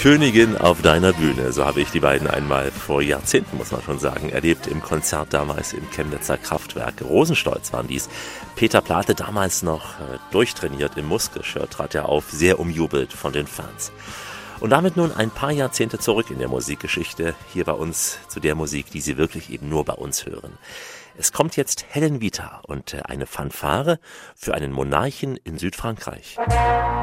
Königin auf deiner Bühne, so habe ich die beiden einmal vor Jahrzehnten, muss man schon sagen, erlebt im Konzert damals im Chemnitzer Kraftwerk. Rosenstolz waren dies. Peter Plate, damals noch durchtrainiert im Muskelshirt, trat er auf, sehr umjubelt von den Fans. Und damit nun ein paar Jahrzehnte zurück in der Musikgeschichte, hier bei uns zu der Musik, die Sie wirklich eben nur bei uns hören. Es kommt jetzt Helen Vita und eine Fanfare für einen Monarchen in Südfrankreich.